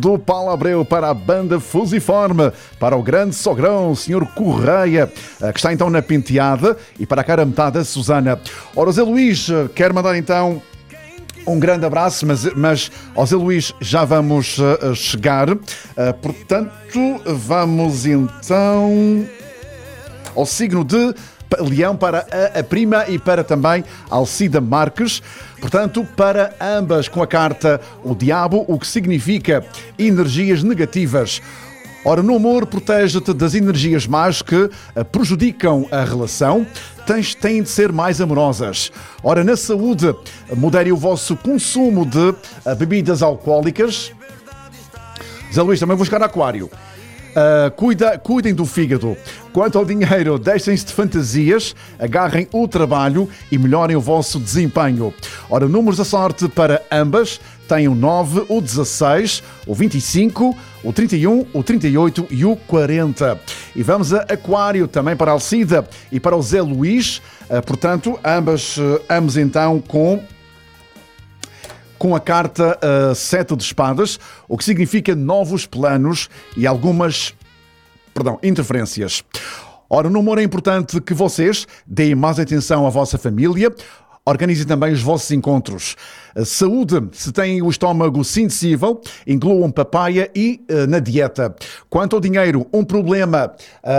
Do Paulo Abreu para a banda Fusiforme, para o grande sogrão, Sr. Correia, que está então na penteada, e para a cara metade da Susana. Ora, Zé Luís, quero mandar então um grande abraço, mas ao Zé Luís já vamos chegar. Portanto, vamos então ao signo de Leão para a prima e para também Alcida Marques. Portanto, para ambas com a carta o Diabo, o que significa energias negativas. Ora, no amor, protege-te das energias más que prejudicam a relação. Têm de ser mais amorosas. Ora, na saúde, modere o vosso consumo de bebidas alcoólicas. Zé Luís, também vou chegar a Aquário. Cuidem do fígado. Quanto ao dinheiro, deixem-se de fantasias, agarrem o trabalho e melhorem o vosso desempenho. Ora, números da sorte para ambas têm o 9, o 16, o 25, o 31, o 38 e o 40. E vamos a Aquário, também para a Alcida e para o Zé Luís. Portanto, ambos então com a carta 7 de espadas, o que significa novos planos e algumas interferências. Ora, no amor é importante que vocês deem mais atenção à vossa família, organizem também os vossos encontros. Saúde, se têm o estômago sensível, incluam papaya e na dieta. Quanto ao dinheiro, um problema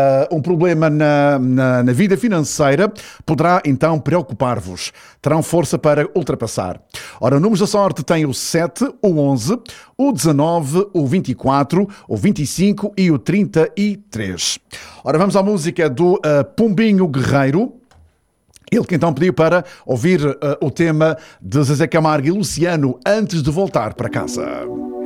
na vida financeira poderá então preocupar-vos. Terão força para ultrapassar. Ora, números da sorte têm o 7, o 11, o 19, o 24, o 25 e o 33. Ora, vamos à música do Pombinho Guerreiro. Ele que então pediu para ouvir o tema de Zezé Camargo e Luciano antes de voltar para casa.